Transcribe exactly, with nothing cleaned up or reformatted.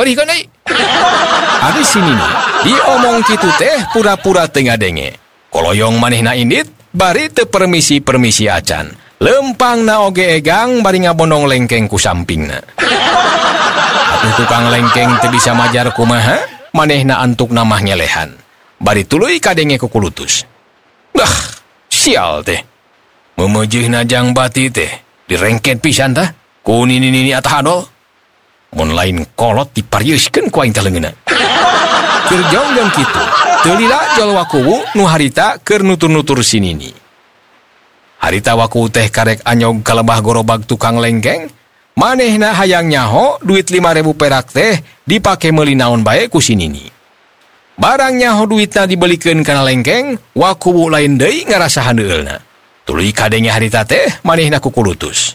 balikan deui. Ari sini nih, diomong kitu teh pura-pura teu ngadenge. Koloyong manehna indit, bari teu permisi-permisi acan. Lempangna oge egang bari ngabondong lengkeng ku sampingna. Atuh tukang lengkeng teu bisa majar kumaha, manehna antuk namah nyelehan. Bari tuluy kadenge ku kulutus. Dah, sial teh. Memejehna jang bati teh, direngket pisan tah. Ku nini-nini atah adol. Mun lain kolot diparieuskeun ku aing teh leungeunna. Keur jong-jong kitu, teu lila jol wakuwu nu harita keur nutur-nutur si Nini. Harita wakuwu teh karek anyog ka lebah gorobag tukang lengkeng, manehna hayang nyaho duit lima ribu perak teh dipake meuli naon bae ku si Nini. Barang nyaho duitna dibelikeun kana lengkeng, wakuwu lain deui ngarasahan deueulna. Tuluy kadenge harita teh manehna ku kulutus.